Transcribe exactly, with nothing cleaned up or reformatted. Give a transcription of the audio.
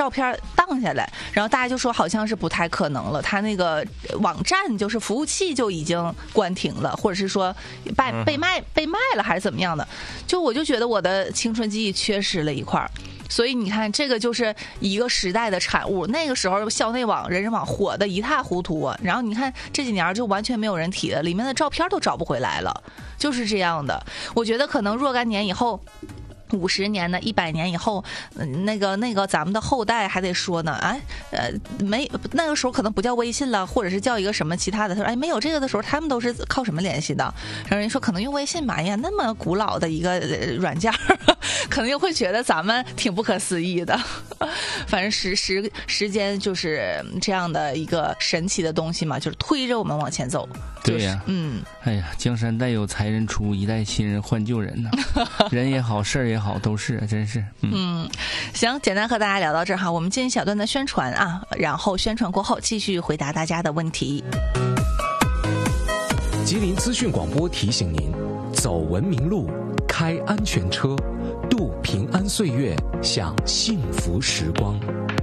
照片荡下来，然后大家就说好像是不太可能了，他那个网站就是服务器就已经关停了，或者是说被被卖被卖了还是怎么样的，就我就觉得我的青春记忆缺失了一块儿。所以你看，这个就是一个时代的产物。那个时候校内网、人人网火得一塌糊涂，然后你看这几年就完全没有人提了，里面的照片都找不回来了，就是这样的。我觉得可能若干年以后。五十年呢，一百年以后，嗯，那个那个咱们的后代还得说呢，哎，呃，没那个时候可能不叫微信了，或者是叫一个什么其他的。他说，哎，没有这个的时候，他们都是靠什么联系的？然后人说可能用微信吧，哎呀，那么古老的一个软件，可能又会觉得咱们挺不可思议的。反正时时时间就是这样的一个神奇的东西嘛，就是推着我们往前走。就是、 对呀， 嗯， 哎呀，江山代有才人出，一代新人换旧人呐、啊，人也好，事儿也好，都是，真是。嗯, 嗯，行，简单和大家聊到这儿哈，我们进行小段的宣传啊，然后宣传过后继续回答大家的问题。 吉林资讯广播提醒您：走文明路，开安全车，度平安岁月，享幸福时光。